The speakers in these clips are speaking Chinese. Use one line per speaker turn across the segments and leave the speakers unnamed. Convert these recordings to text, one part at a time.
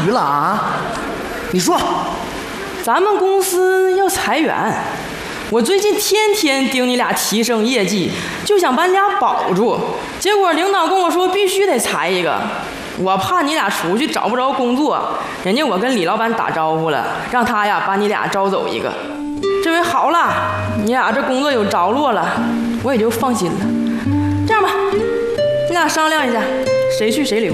鱼了啊？你说，
咱们公司要裁员，我最近天天盯你俩提升业绩，就想把你俩保住。结果领导跟我说必须得裁一个，我怕你俩出去找不着工作，人家我跟李老板打招呼了，让他呀把你俩招走一个。这回好了，你俩这工作有着落了，我也就放心了。这样吧，你俩商量一下，谁去谁留。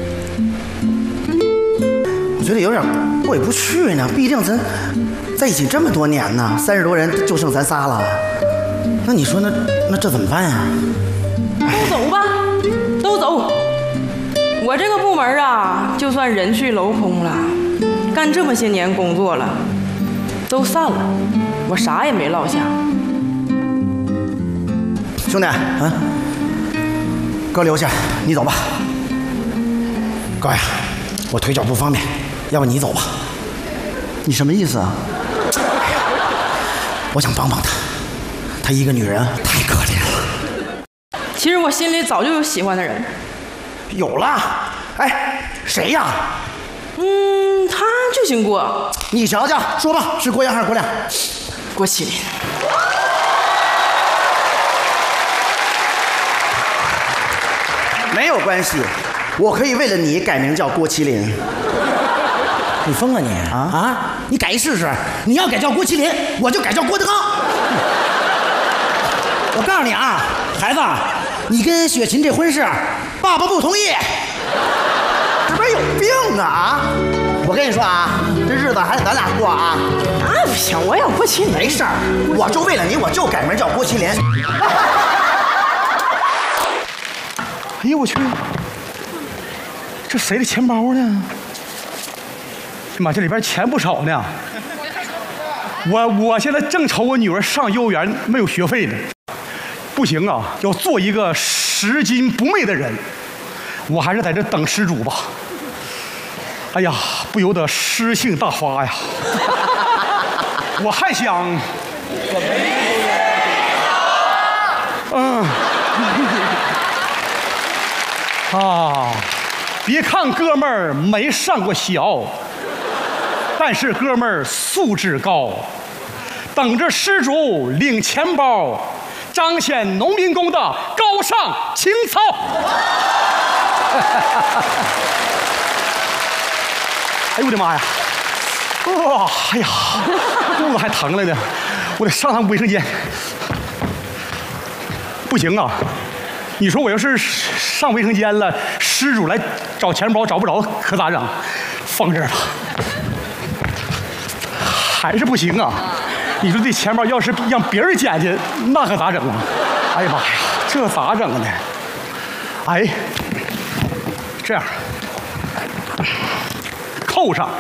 我觉得有点过意不去呢，毕竟咱在一起这么多年呢，30多人就剩咱仨了。那你说那这怎么办呀？
都走吧，都走。我这个部门啊，就算人去楼空了，干这么些年工作了，都散了，我啥也没落下。
兄弟，哥留下，你走吧。哥呀，我腿脚不方便，要不你走吧。你什么意思啊？我想帮帮她，她一个女人太可怜了。
其实我心里早就有喜欢的人。
有了，哎，谁呀？
他就姓郭。
你瞧瞧，说吧，是郭阳还是郭亮？
郭麒麟。
没有关系，我可以为了你改名叫郭麒麟。
你疯了你啊！你改一试试，你要改叫郭麒麟，我就改叫郭德纲。我告诉你啊，孩子，你跟雪琴这婚事，爸爸不同意。
这边有病啊！我跟你说啊，这日子还得咱俩过啊。
那不行，我要郭麒麟。
没事儿，我就为了你，我就改名叫郭麒麟。
哎呦我去，这谁的钱包呢？妈，这里边钱不少呢。我现在正愁我女儿上幼儿园没有学费呢。不行啊，要做一个拾金不昧的人，我还是在这等施主吧。哎呀，不由得诗兴大发呀。我还想，别看哥们儿没上过学，但是哥们儿素质高，等着施主领钱包，彰显农民工的高尚情操。哎呦我的妈呀！哇，哎呀，肚子还疼了呢，我得上趟卫生间。不行啊！你说我要是上卫生间了，施主来找钱包找不着，可咋整？放这儿吧。还是不行啊！你说这钱包要是让别人捡去，那可咋整啊？哎呀妈呀，这咋整呢？哎，这样扣上，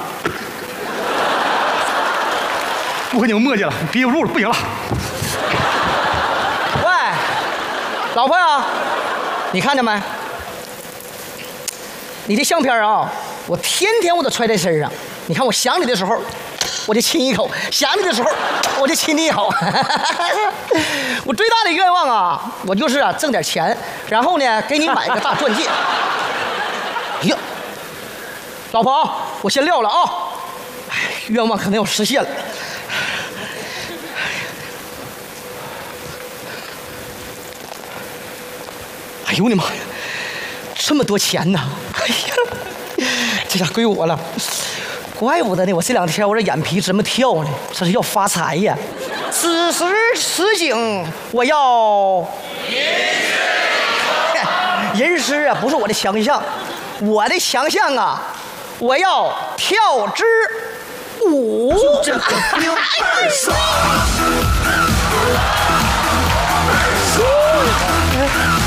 不和你们磨叽了，憋不住了，不行了。
喂，老婆呀，你看见没？你的相片啊，我天天我都揣在身上。你看我想你的时候，我就亲一口；想你的时候，我就亲你一口。我最大的愿望啊，我就是啊挣点钱，然后呢给你买个大钻戒。哎呀，老婆，我先撂了啊！哎，愿望可能要实现了。哎呦我的妈呀，这么多钱呢！哎呀，这下归我了。怪不得呢，我这2天我这眼皮这么跳呢，这是要发财呀！此时此景，我要吟诗啊，不是我的强项，我的强项啊，我要跳支舞。这个